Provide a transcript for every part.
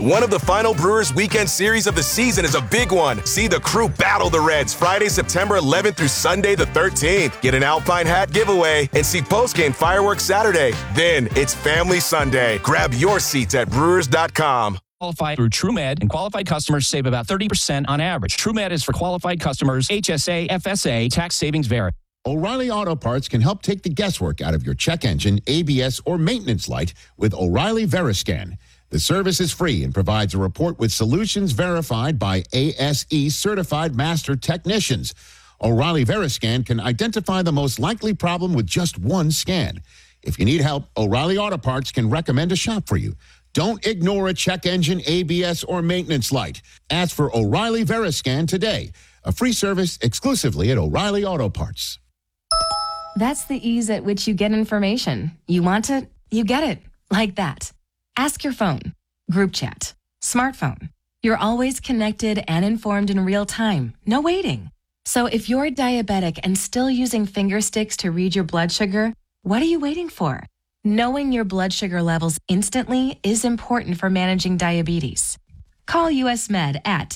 One of the final Brewers weekend series of the season is a big one. See the crew battle the Reds Friday, September 11th through Sunday the 13th. Get an Alpine hat giveaway and see postgame fireworks Saturday. Then it's Family Sunday. Grab your seats at Brewers.com. Qualified through TrueMed, and qualified customers save about 30% on average. TrueMed is for qualified customers. HSA, FSA, tax savings vary. O'Reilly Auto Parts can help take the guesswork out of your check engine, ABS, or maintenance light with O'Reilly Veriscan. The service is free and provides a report with solutions verified by ASE certified master technicians. O'Reilly Veriscan can identify the most likely problem with just one scan. If you need help, O'Reilly Auto Parts can recommend a shop for you. Don't ignore a check engine, ABS, or maintenance light. Ask for O'Reilly Veriscan today. A free service exclusively at O'Reilly Auto Parts. That's the ease at which you get information. You want it, you get it. Like that. Ask your phone, group chat, smartphone. You're always connected and informed in real time. No waiting. So if you're diabetic and still using finger sticks to read your blood sugar, what are you waiting for? Knowing your blood sugar levels instantly is important for managing diabetes. Call US Med at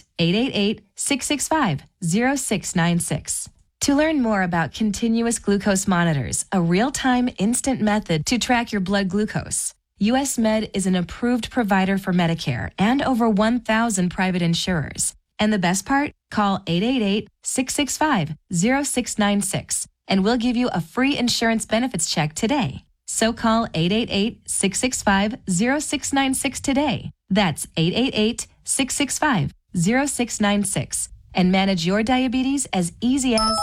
888-665-0696. To learn more about continuous glucose monitors, a real-time instant method to track your blood glucose. US Med is an approved provider for Medicare and over 1,000 private insurers. And the best part? Call 888-665-0696 and we'll give you a free insurance benefits check today. So call 888-665-0696 today. That's 888-665-0696 and manage your diabetes as easy as...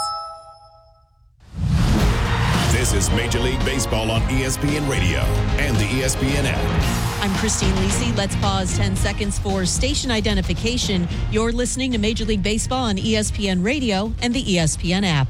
This is Major League Baseball on ESPN Radio and the ESPN app. I'm Christine Lisi. Let's pause 10 seconds for station identification. You're listening to Major League Baseball on ESPN Radio and the ESPN app.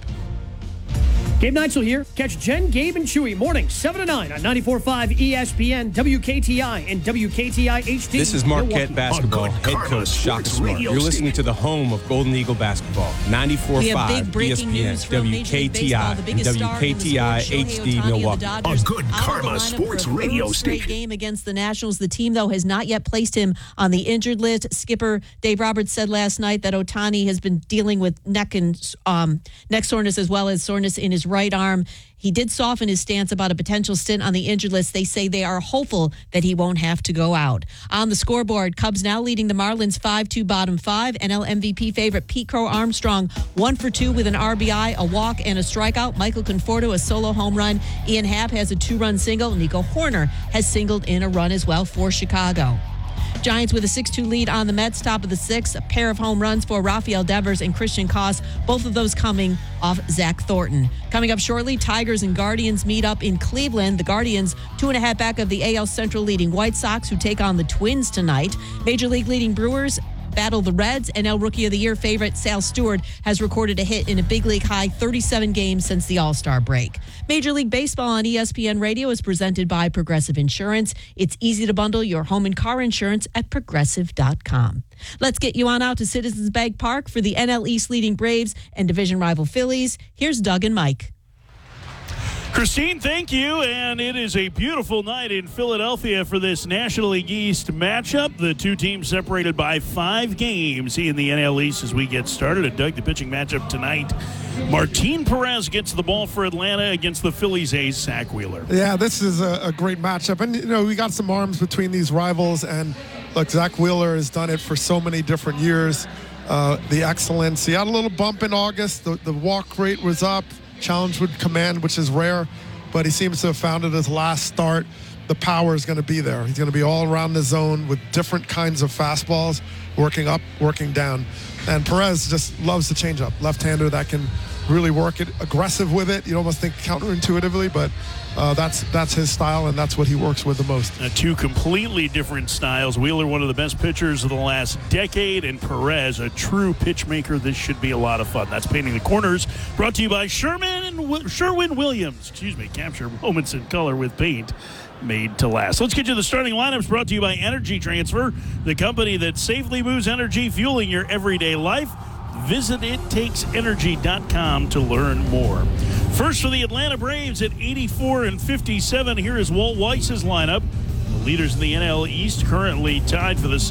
Gabe Neitzel here. Catch Jen, Gabe, and Chewy morning 7 to 9 on 94.5 ESPN, WKTI, and WKTI HD. This is Marquette basketball head coach Shaka Smart. You're listening to the home of Golden Eagle basketball. 94.5 ESPN, WKTI, and WKTI HD Milwaukee. A good Karma Sports Radio station. Game against the Nationals. The team, though, has not yet placed him on the injured list. Skipper Dave Roberts said last night that Ohtani has been dealing with neck soreness as well as soreness in his right arm. He did soften his stance about a potential stint on the injured list. They say they are hopeful that he won't have to go out. On the scoreboard, Cubs now leading the Marlins 5-2 bottom five. NL MVP favorite Pete Crow Armstrong 1 for 2 with an RBI, a walk, and a strikeout. Michael Conforto a solo home run. Ian Happ has a 2-run single. Nico Horner has singled in a run as well for Chicago. Giants with a 6-2 lead on the Mets, top of the sixth. A pair of home runs for Rafael Devers and Christian Koss, both of those coming off Zach Thornton. Coming up shortly, Tigers and Guardians meet up in Cleveland. The Guardians 2.5 back of the AL Central leading White Sox, who take on the Twins tonight. Major League leading Brewers battle the Reds. NL Rookie of the Year favorite Sal Stewart has recorded a hit in a big league high 37 games since the All-Star break. Major League Baseball on ESPN Radio is presented by Progressive Insurance. It's easy to bundle your home and car insurance at Progressive.com. Let's get you on out to Citizens Bank Park for the NL East leading Braves and division rival Phillies. Here's Doug and Mike. Christine, thank you, and it is a beautiful night in Philadelphia for this National League East matchup. The two teams separated by 5 games in the NL East as we get started. And Doug, the pitching matchup tonight, Martin Perez gets the ball for Atlanta against the Phillies ace, Zach Wheeler. Yeah, this is a great matchup. And, you know, we got some arms between these rivals, and, look, Zach Wheeler has done it for so many different years. The excellence. He had a little bump in August. The walk rate was up. Challenge with command, which is rare, but he seems to have found it his last start. The power is going to be there. He's going to be all around the zone with different kinds of fastballs, working up, working down. And Perez just loves the changeup. Left-hander that can really work it, aggressive with it. You almost think counterintuitively, but that's his style, and that's what he works with the most. Two completely different styles. Wheeler, one of the best pitchers of the last decade, and Perez, a true pitch maker. This should be a lot of fun. That's Painting the Corners, brought to you by Sherwin-Williams. Capture moments in color with paint made to last. Let's get you the starting lineups, brought to you by Energy Transfer, the company that safely moves energy, fueling your everyday life. Visit ittakesenergy.com to learn more. First for the Atlanta Braves at 84 and 57. Here is Walt Weiss's lineup. The leaders in the NL East currently tied for the